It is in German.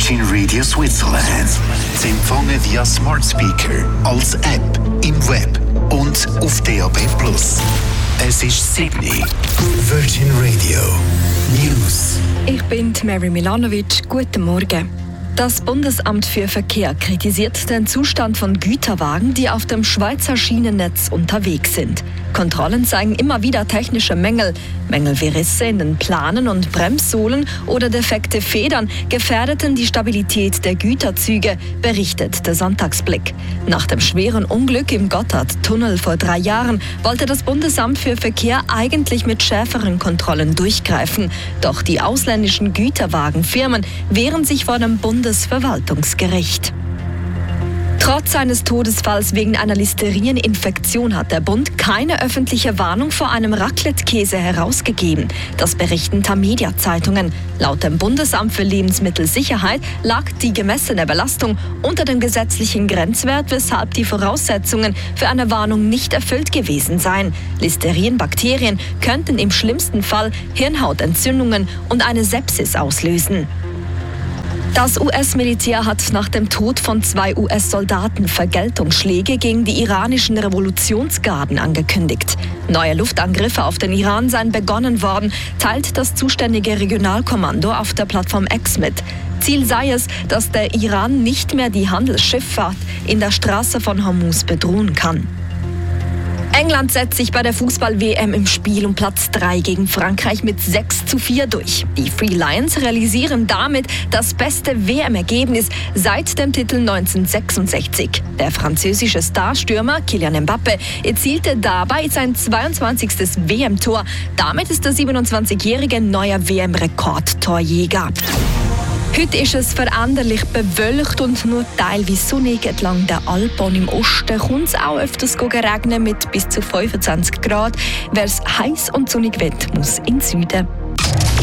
Virgin Radio Switzerland. Sie empfangen via Smart Speaker, als App, im Web und auf DAB+. Es ist Sydney. Virgin Radio News. Ich bin Mary Milanovic. Guten Morgen. Das Bundesamt für Verkehr kritisiert den Zustand von Güterwagen, die auf dem Schweizer Schienennetz unterwegs sind. Kontrollen zeigen immer wieder technische Mängel. Mängel wie Risse in den Planen und Bremssohlen oder defekte Federn gefährdeten die Stabilität der Güterzüge, berichtet der Sonntagsblick. Nach dem schweren Unglück im Gotthardtunnel vor 3 Jahren wollte das Bundesamt für Verkehr eigentlich mit schärferen Kontrollen durchgreifen. Doch die ausländischen Güterwagenfirmen wehren sich vor dem Bundesverwaltungsgericht. Trotz eines Todesfalls wegen einer Listerieninfektion hat der Bund keine öffentliche Warnung vor einem Raclette-Käse herausgegeben. Das berichten Tamedia-Zeitungen. Laut dem Bundesamt für Lebensmittelsicherheit lag die gemessene Belastung unter dem gesetzlichen Grenzwert, weshalb die Voraussetzungen für eine Warnung nicht erfüllt gewesen seien. Listerienbakterien könnten im schlimmsten Fall Hirnhautentzündungen und eine Sepsis auslösen. Das US-Militär hat nach dem Tod von 2 US-Soldaten Vergeltungsschläge gegen die iranischen Revolutionsgarden angekündigt. Neue Luftangriffe auf den Iran seien begonnen worden, teilt das zuständige Regionalkommando auf der Plattform X mit. Ziel sei es, dass der Iran nicht mehr die Handelsschifffahrt in der Straße von Hormuz bedrohen kann. England setzt sich bei der Fußball-WM im Spiel um Platz 3 gegen Frankreich mit 6:4 durch. Die Three Lions realisieren damit das beste WM-Ergebnis seit dem Titel 1966. Der französische Starstürmer Kylian Mbappé erzielte dabei sein 22. WM-Tor. Damit ist der 27-jährige neuer WM-Rekordtorjäger. Heute ist es veränderlich bewölkt und nur teilweise sonnig. Entlang der Alpen im Osten kommt es auch öfters regnen mit bis zu 25 Grad. Wer es heiß und sonnig will, muss in den Süden.